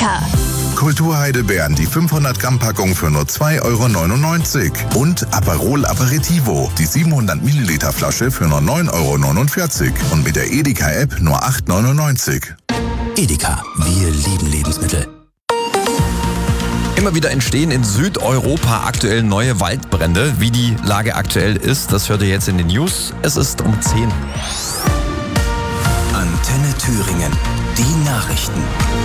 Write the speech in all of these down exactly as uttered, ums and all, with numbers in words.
Edeka. Kulturheidelbeeren, die fünfhundert Gramm Packung für nur zwei Euro neunundneunzig. Und Aperol Aperitivo, die siebenhundert Milliliter Flasche für nur neun Euro neunundvierzig. Und mit der Edeka-App nur acht Euro neunundneunzig. Edeka, wir lieben Lebensmittel. Immer wieder entstehen in Südeuropa aktuell neue Waldbrände. Wie die Lage aktuell ist, das hört ihr jetzt in den News. Es ist um zehn. Antenne Thüringen, die Nachrichten.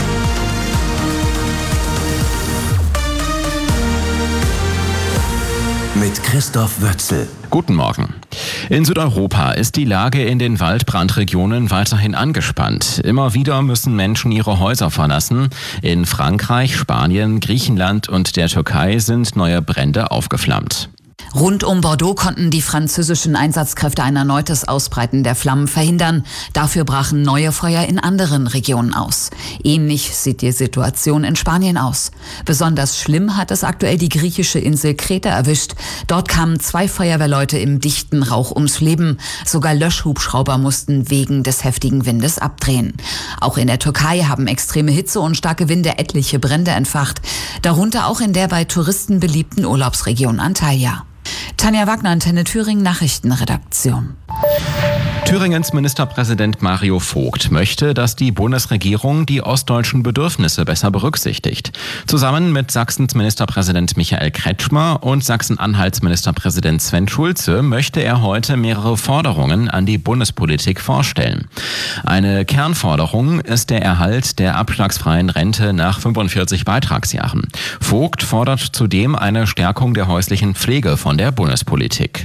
Mit Christoph Wötzel. Guten Morgen. In Südeuropa ist die Lage in den Waldbrandregionen weiterhin angespannt. Immer wieder müssen Menschen ihre Häuser verlassen. In Frankreich, Spanien, Griechenland und der Türkei sind neue Brände aufgeflammt. Rund um Bordeaux konnten die französischen Einsatzkräfte ein erneutes Ausbreiten der Flammen verhindern. Dafür brachen neue Feuer in anderen Regionen aus. Ähnlich sieht die Situation in Spanien aus. Besonders schlimm hat es aktuell die griechische Insel Kreta erwischt. Dort kamen zwei Feuerwehrleute im dichten Rauch ums Leben. Sogar Löschhubschrauber mussten wegen des heftigen Windes abdrehen. Auch in der Türkei haben extreme Hitze und starke Winde etliche Brände entfacht. Darunter auch in der bei Touristen beliebten Urlaubsregion Antalya. Tanja Wagner, Antenne Thüringen, Nachrichtenredaktion. Thüringens Ministerpräsident Mario Vogt möchte, dass die Bundesregierung die ostdeutschen Bedürfnisse besser berücksichtigt. Zusammen mit Sachsens Ministerpräsident Michael Kretschmer und Sachsen-Anhalts Ministerpräsident Sven Schulze möchte er heute mehrere Forderungen an die Bundespolitik vorstellen. Eine Kernforderung ist der Erhalt der abschlagsfreien Rente nach fünfundvierzig Beitragsjahren. Vogt fordert zudem eine Stärkung der häuslichen Pflege von der Bundespolitik.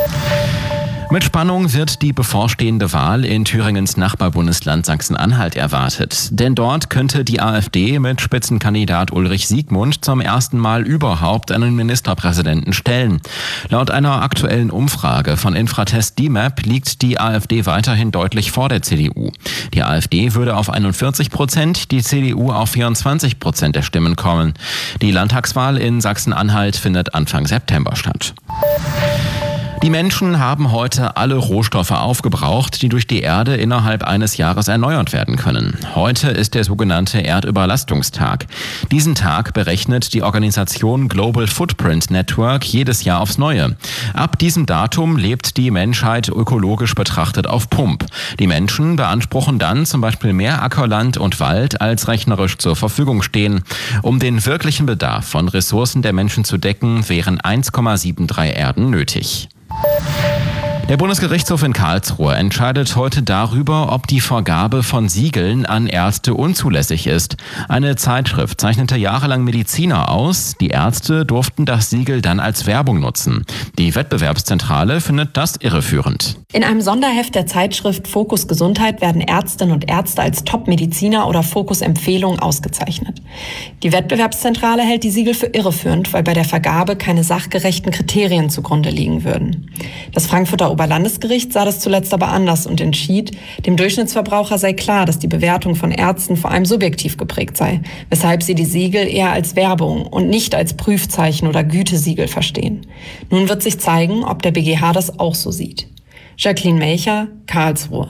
Mit Spannung wird die bevorstehende Wahl in Thüringens Nachbarbundesland Sachsen-Anhalt erwartet. Denn dort könnte die AfD mit Spitzenkandidat Ulrich Siegmund zum ersten Mal überhaupt einen Ministerpräsidenten stellen. Laut einer aktuellen Umfrage von Infratest D M A P liegt die AfD weiterhin deutlich vor der C D U. Die AfD würde auf einundvierzig Prozent, die C D U auf vierundzwanzig Prozent der Stimmen kommen. Die Landtagswahl in Sachsen-Anhalt findet Anfang September statt. Die Menschen haben heute alle Rohstoffe aufgebraucht, die durch die Erde innerhalb eines Jahres erneuert werden können. Heute ist der sogenannte Erdüberlastungstag. Diesen Tag berechnet die Organisation Global Footprint Network jedes Jahr aufs Neue. Ab diesem Datum lebt die Menschheit ökologisch betrachtet auf Pump. Die Menschen beanspruchen dann zum Beispiel mehr Ackerland und Wald, als rechnerisch zur Verfügung stehen. Um den wirklichen Bedarf von Ressourcen der Menschen zu decken, wären eins Komma dreiundsiebzig Erden nötig. Der Bundesgerichtshof in Karlsruhe entscheidet heute darüber, ob die Vergabe von Siegeln an Ärzte unzulässig ist. Eine Zeitschrift zeichnete jahrelang Mediziner aus. Die Ärzte durften das Siegel dann als Werbung nutzen. Die Wettbewerbszentrale findet das irreführend. In einem Sonderheft der Zeitschrift Fokus Gesundheit werden Ärztinnen und Ärzte als Top-Mediziner oder Fokus-Empfehlungen ausgezeichnet. Die Wettbewerbszentrale hält die Siegel für irreführend, weil bei der Vergabe keine sachgerechten Kriterien zugrunde liegen würden. Das Frankfurter Oberlandesgericht sah das zuletzt aber anders und entschied, dem Durchschnittsverbraucher sei klar, dass die Bewertung von Ärzten vor allem subjektiv geprägt sei, weshalb sie die Siegel eher als Werbung und nicht als Prüfzeichen oder Gütesiegel verstehen. Nun wird sich zeigen, ob der B G H das auch so sieht. Jacqueline Melcher, Karlsruhe.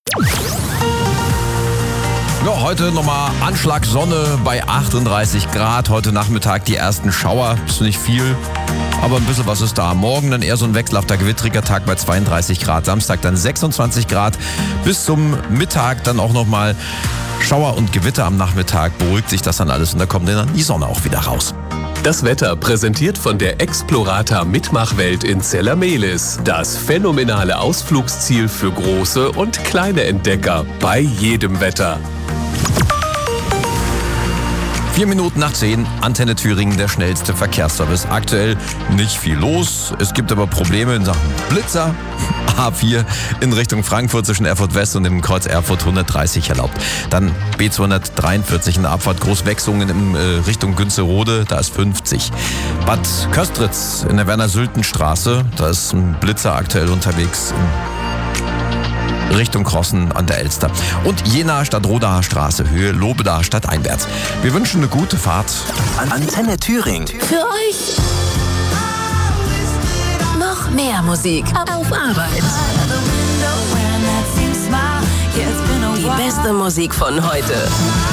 Ja, heute nochmal Anschlag Sonne bei achtunddreißig Grad. Heute Nachmittag die ersten Schauer. Ist nicht viel, aber ein bisschen was ist da. Morgen dann eher so ein wechselhafter, gewittriger Tag bei zweiunddreißig Grad. Samstag dann sechsundzwanzig Grad. Bis zum Mittag dann auch nochmal Schauer und Gewitter am Nachmittag. Beruhigt sich das dann alles und da kommt dann die Sonne auch wieder raus. Das Wetter präsentiert von der Explorata Mitmachwelt in Zellermelis. Das phänomenale Ausflugsziel für große und kleine Entdecker bei jedem Wetter. Vier Minuten nach zehn, Antenne Thüringen, der schnellste Verkehrsservice. Aktuell nicht viel los. Es gibt aber Probleme in Sachen Blitzer. A vier in Richtung Frankfurt zwischen Erfurt West und dem Kreuz Erfurt hundertdreißig erlaubt. Dann B zweihundertdreiundvierzig in der Abfahrt Großwechslungen in äh, Richtung Günzerode, da ist fünfzig. Bad Köstritz in der Werner-Sülten-Straße, da ist ein Blitzer aktuell unterwegs. Richtung Krossen an der Elster. Und Jena Stadtrodaer Straße, Höhe Lobedaer stadteinwärts. Wir wünschen eine gute Fahrt. Antenne Thüringen. Für euch noch mehr Musik auf Arbeit. Die beste Musik von heute.